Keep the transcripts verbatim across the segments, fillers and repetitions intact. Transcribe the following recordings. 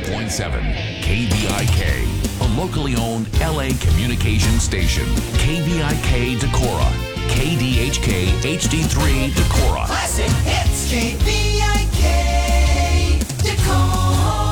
point seven K V I K, a locally owned L A communication station. K V I K Decorah, K D H K H D three Decorah. Classic hits, K V I K Decorah.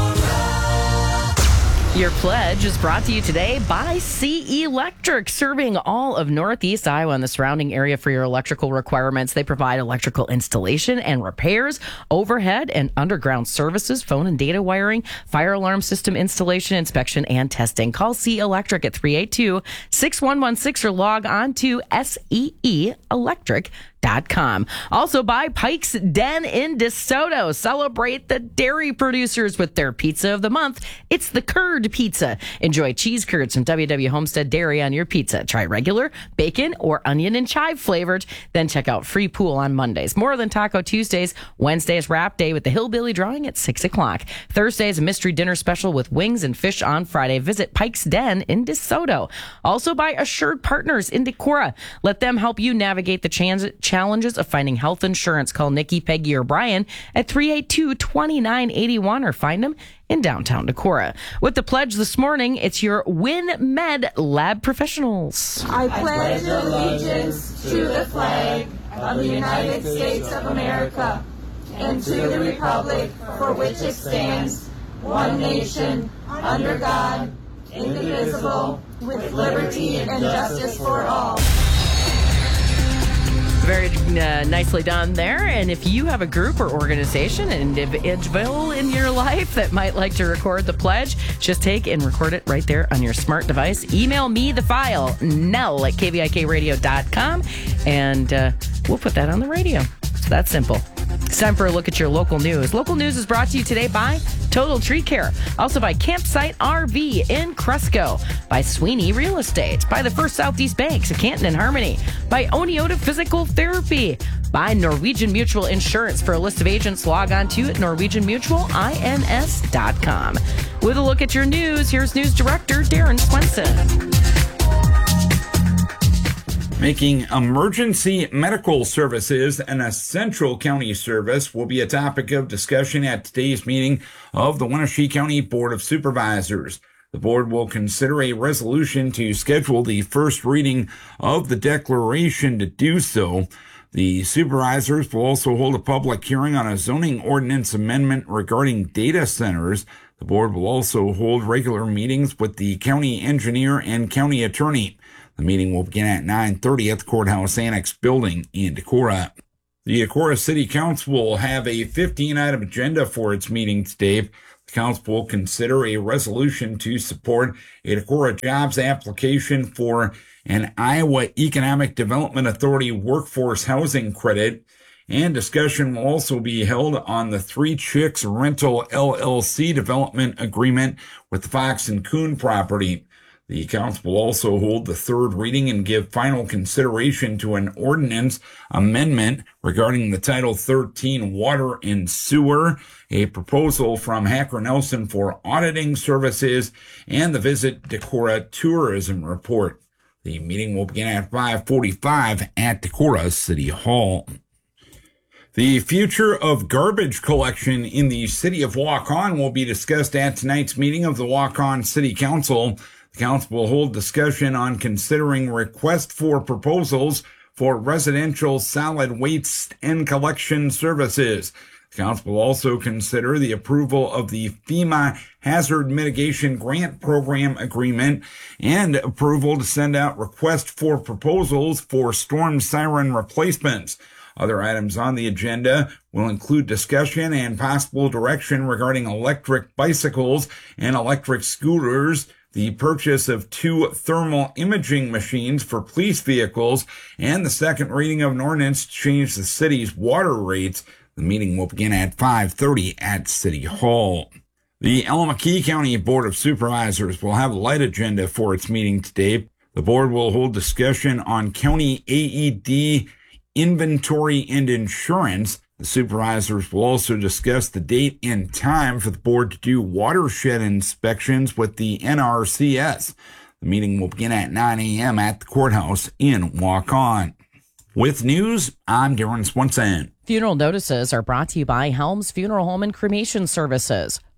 Your pledge is brought to you today by C Electric, serving all of Northeast Iowa and the surrounding area for your electrical requirements. They provide electrical installation and repairs, overhead and underground services, phone and data wiring, fire alarm system installation, inspection, and testing. Call C Electric at three eight two, six one one six or log on to S E E electric dot com. Also by Pike's Den in DeSoto. Celebrate the dairy producers with their pizza of the month. It's the curd pizza. Enjoy cheese curds from W W Homestead Dairy on your pizza. Try regular, bacon, or onion and chive flavored. Then check out Free Pool on Mondays. More than Taco Tuesdays. Wednesday is Wrap Day with the Hillbilly Drawing at six o'clock. Thursday is a mystery dinner special with wings and fish on Friday. Visit Pike's Den in DeSoto. Also by Assured Partners in Decorah. Let them help you navigate the chance challenges of finding health insurance. Call Nikki, Peggy, or Brian at three eight two, two nine eight one or find them in downtown Decorah. With the pledge this morning, it's your WinMed Lab Professionals. I pledge allegiance to the flag of the United States of America and to the republic for which it stands, one nation, under God, indivisible, with liberty and justice for all. Very uh, nicely done there. And if you have a group or organization, an individual in your life that might like to record the pledge, just take and record it right there on your smart device. Email me the file, Nell at K V I K radio dot com, and uh, we'll put that on the radio. It's that simple. It's time for a look at your local news. Local news is brought to you today by Total Tree Care, also by Campsite R V in Cresco, by Sweeney Real Estate, by the First Southeast Banks of Canton and Harmony, by Oneota Physical Therapy, by Norwegian Mutual Insurance. For a list of agents, log on to at norwegian mutual ins dot com. With a look at your news, here's News Director Darren Swenson. Making emergency medical services an essential county service will be a topic of discussion at today's meeting of the Wenatchee County Board of Supervisors. The board will consider a resolution to schedule the first reading of the declaration to do so. The supervisors will also hold a public hearing on a zoning ordinance amendment regarding data centers. The board will also hold regular meetings with the county engineer and county attorney. The meeting will begin at nine thirty at the Courthouse Annex building in Decorah. The Decorah City Council will have a fifteen-item agenda for its meeting today. The council will consider a resolution to support a Decorah jobs application for an Iowa Economic Development Authority workforce housing credit. And discussion will also be held on the Three Chicks Rental L L C development agreement with the Fox and Coon property. The council will also hold the third reading and give final consideration to an ordinance amendment regarding the Title thirteen Water and Sewer, a proposal from Hacker Nelson for auditing services, and the Visit Decorah tourism report. The meeting will begin at five forty-five at Decorah City Hall. The future of garbage collection in the city of Waukon will be discussed at tonight's meeting of the Waukon City Council. The council will hold discussion on considering request for proposals for residential solid waste and collection services. The council will also consider the approval of the FEMA Hazard Mitigation Grant Program Agreement and approval to send out request for proposals for storm siren replacements. Other items on the agenda will include discussion and possible direction regarding electric bicycles and electric scooters, the purchase of two thermal imaging machines for police vehicles, and the second reading of an ordinance to change the city's water rates. The meeting will begin at five thirty at City Hall. The Allamakee County Board of Supervisors will have a light agenda for its meeting today. The board will hold discussion on county A E D inventory and insurance. The supervisors will also discuss the date and time for the board to do watershed inspections with the N R C S. The meeting will begin at nine a.m. at the courthouse in Waukon. With news, I'm Darren Swenson. Funeral notices are brought to you by Helms Funeral Home and Cremation Services.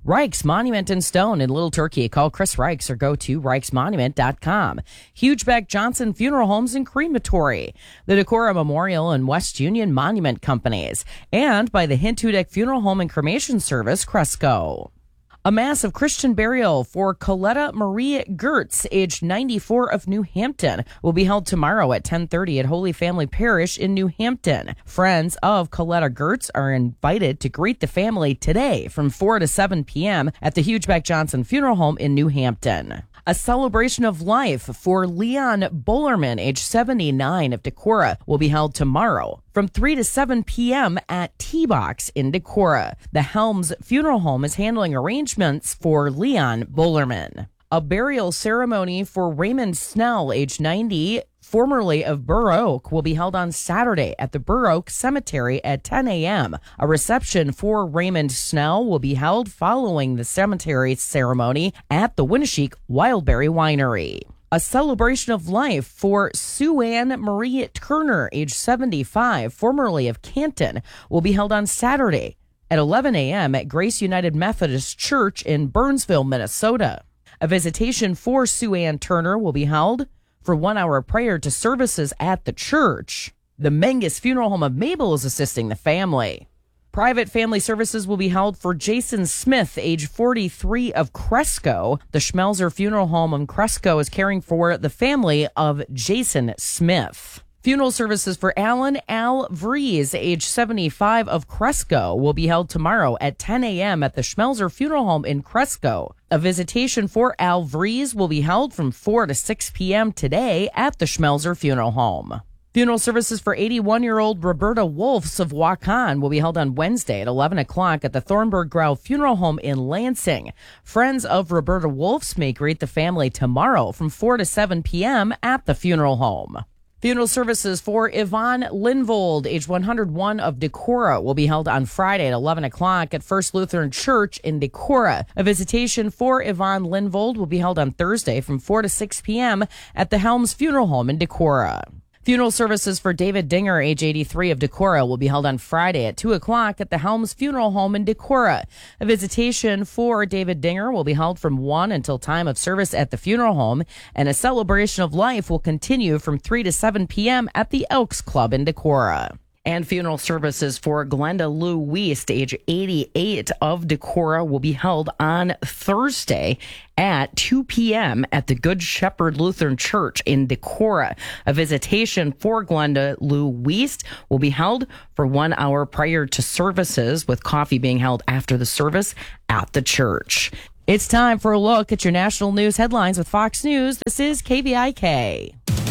Reich's Monument and Stone in Little Turkey. Call Chris Reich's or go to reichs monument dot com. Hugebeck Johnson Funeral Homes and Crematory. The Decorah Memorial and West Union Monument Companies. And by the Hintudek Funeral Home and Cremation Service, Cresco. A massive Christian burial for Coletta Marie Gertz, aged ninety-four, of New Hampton, will be held tomorrow at ten thirty at Holy Family Parish in New Hampton. Friends of Coletta Gertz are invited to greet the family today from four to seven p.m. at the Hugebeck Johnson Funeral Home in New Hampton. A celebration of life for Leon Bollerman, age seventy-nine, of Decorah, will be held tomorrow from three to seven p.m. at T-Box in Decorah. The Helms Funeral Home is handling arrangements for Leon Bollerman. A burial ceremony for Raymond Snell, age ninety, formerly of Burr Oak, will be held on Saturday at the Burr Oak Cemetery at ten a.m. A reception for Raymond Snell will be held following the cemetery ceremony at the Winneshiek Wildberry Winery. A celebration of life for Sue Ann Marie Turner, age seventy-five, formerly of Canton, will be held on Saturday at eleven a.m. at Grace United Methodist Church in Burnsville, Minnesota. A visitation for Sue Ann Turner will be held for one hour prior to services at the church. The Mengus Funeral Home of Mabel is assisting the family. Private family services will be held for Jason Smith, age forty-three, of Cresco. The Schmelzer Funeral Home in Cresco is caring for the family of Jason Smith. Funeral services for Alan Al Vries, age seventy-five, of Cresco, will be held tomorrow at ten a.m. at the Schmelzer Funeral Home in Cresco. A visitation for Al Vries will be held from four to six p.m. today at the Schmelzer Funeral Home. Funeral services for eighty-one-year-old Roberta Wolfs of Waukon will be held on Wednesday at eleven o'clock at the Thornburg Grau Funeral Home in Lansing. Friends of Roberta Wolfs may greet the family tomorrow from four to seven p.m. at the funeral home. Funeral services for Yvonne Linvold, age one hundred one, of Decorah, will be held on Friday at eleven o'clock at First Lutheran Church in Decorah. A visitation for Yvonne Linvold will be held on Thursday from four to six p.m. at the Helms Funeral Home in Decorah. Funeral services for David Dinger, age eighty-three, of Decorah, will be held on Friday at two o'clock at the Helms Funeral Home in Decorah. A visitation for David Dinger will be held from one until time of service at the funeral home, and a celebration of life will continue from three to seven p.m. at the Elks Club in Decorah. And funeral services for Glenda Lou Wiest, age eighty-eight, of Decorah, will be held on Thursday at two p.m. at the Good Shepherd Lutheran Church in Decorah. A visitation for Glenda Lou Wiest will be held for one hour prior to services, with coffee being held after the service at the church. It's time for a look at your national news headlines with Fox News. This is K V I K.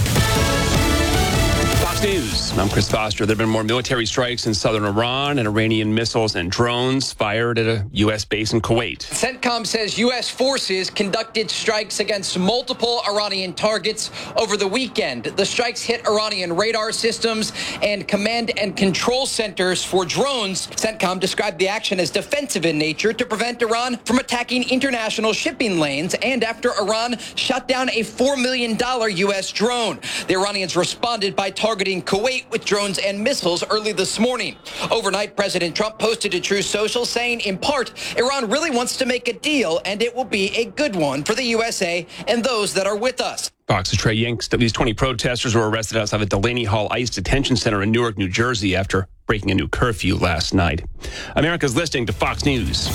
Fox News. I'm Chris Foster. There have been more military strikes in southern Iran and Iranian missiles and drones fired at a U S base in Kuwait. CENTCOM says U S forces conducted strikes against multiple Iranian targets over the weekend. The strikes hit Iranian radar systems and command and control centers for drones. CENTCOM described the action as defensive in nature to prevent Iran from attacking international shipping lanes, and after Iran shot down a four million dollars U S drone. The Iranians responded by targeting Kuwait with drones and missiles early this morning. Overnight, President Trump posted to Truth Social saying, in part, Iran really wants to make a deal, and it will be a good one for the U S A and those that are with us. Fox's Trey Yanks. At least twenty protesters were arrested outside the Delaney Hall ICE detention center in Newark, New Jersey after breaking a new curfew last night. America's listening to Fox News.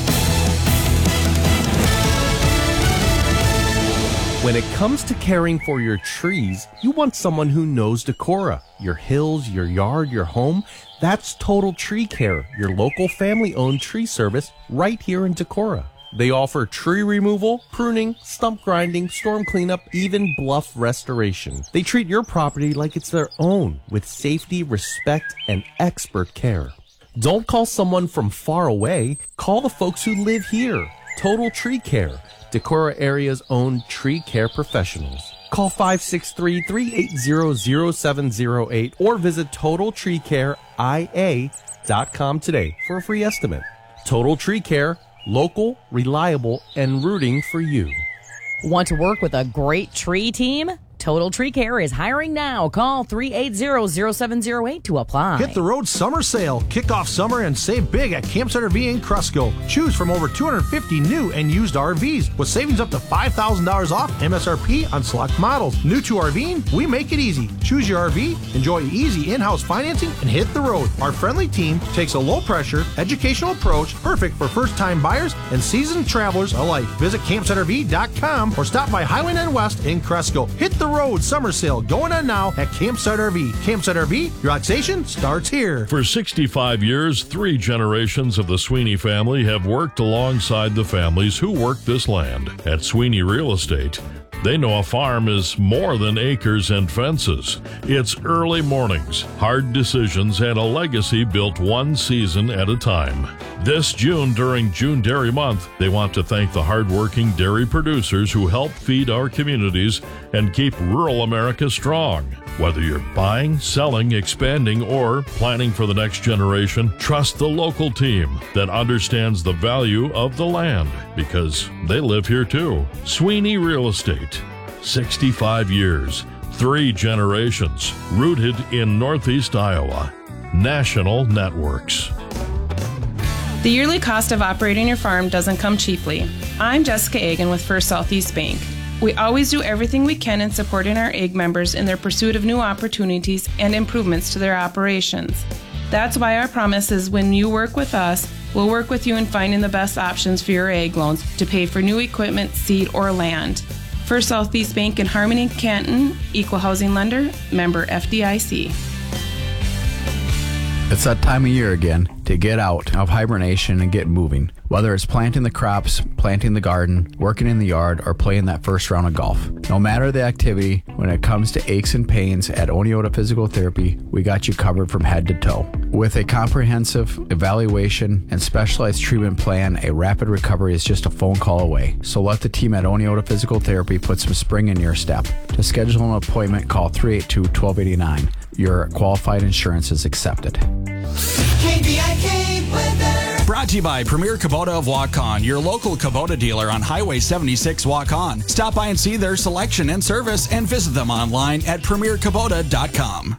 When it comes to caring for your trees, you want someone who knows Decorah. Your hills, your yard, your home. That's Total Tree Care, your local family-owned tree service right here in Decorah. They offer tree removal, pruning, stump grinding, storm cleanup, even bluff restoration. They treat your property like it's their own, with safety, respect, and expert care. Don't call someone from far away. Call the folks who live here. Total Tree Care, Decorah area's own tree care professionals. Call five six three, three eight zero, zero seven zero eight or visit total tree care I A dot com today for a free estimate. Total Tree Care, local, reliable, and rooting for you. Want to work with a great tree team? Total Tree Care is hiring now. Call three eight zero, zero seven zero eight to apply. Hit the road summer sale. Kick off summer and save big at Campsite R V in Cresco. Choose from over two hundred fifty new and used R Vs with savings up to five thousand dollars off M S R P on select models. New to RVing? We make it easy. Choose your R V, enjoy easy in-house financing, and hit the road. Our friendly team takes a low-pressure, educational approach perfect for first-time buyers and seasoned travelers alike. Visit campsite R V dot com or stop by Highway nine West in Cresco. Hit the road summer sale going on now at Campsite R V. Campsite R V, relaxation starts here. For sixty-five years, three generations of the Sweeney family have worked alongside the families who work this land. At Sweeney Real Estate, they know a farm is more than acres and fences. It's early mornings, hard decisions, and a legacy built one season at a time. This June, during June Dairy Month, they want to thank the hardworking dairy producers who help feed our communities and keep rural America strong. Whether you're buying, selling, expanding, or planning for the next generation, trust the local team that understands the value of the land because they live here too. Sweeney Real Estate, sixty-five years, three generations, rooted in Northeast Iowa. National Networks. The yearly cost of operating your farm doesn't come cheaply. I'm Jessica Agan with First Southeast Bank. We always do everything we can in supporting our A G members in their pursuit of new opportunities and improvements to their operations. That's why our promise is when you work with us, we'll work with you in finding the best options for your A G loans to pay for new equipment, seed, or land. First Southeast Bank in Harmony, Canton, Equal Housing Lender, member F D I C. It's that time of year again to get out of hibernation and get moving. Whether it's planting the crops, planting the garden, working in the yard, or playing that first round of golf. No matter the activity, when it comes to aches and pains at Oneota Physical Therapy, we got you covered from head to toe. With a comprehensive evaluation and specialized treatment plan, a rapid recovery is just a phone call away. So let the team at Oneota Physical Therapy put some spring in your step. To schedule an appointment, call three eight two, one two eight nine. Your qualified insurance is accepted. K B I K weather. Brought to you by Premier Kubota of Waukon, your local Kubota dealer on Highway seventy-six Waukon. Stop by and see their selection and service and visit them online at premier kubota dot com.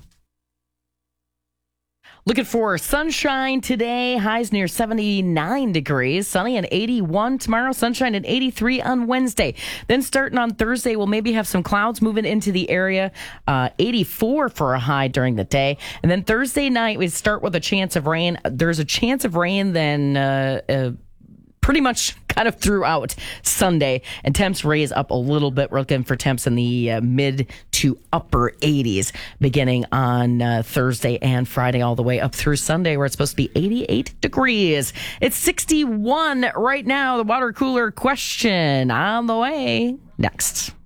Looking for sunshine today. Highs near seventy-nine degrees. Sunny and eighty-one tomorrow. Sunshine and eighty-three on Wednesday. Then starting on Thursday, we'll maybe have some clouds moving into the area. Uh, eighty-four for a high during the day. And then Thursday night, we start with a chance of rain. There's a chance of rain then uh, uh, pretty much kind of throughout Sunday. And temps raise up a little bit. We're looking for temps in the uh, mid to upper eighties beginning on uh, Thursday and Friday all the way up through Sunday where it's supposed to be eighty-eight degrees. It's sixty-one right now. The water cooler question on the way next.